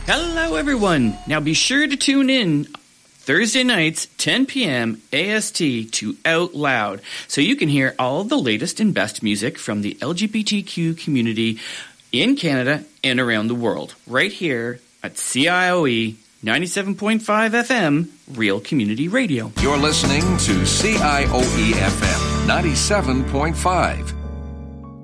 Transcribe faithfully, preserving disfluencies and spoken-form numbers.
Hello, everyone. Now be sure to tune in Thursday nights, ten p.m. A S T to Out Loud, so you can hear all the latest and best music from the L G B T Q community in Canada and around the world, right here at C I O E ninety-seven point five F M, Real Community Radio. You're listening to C I O E F M ninety-seven point five.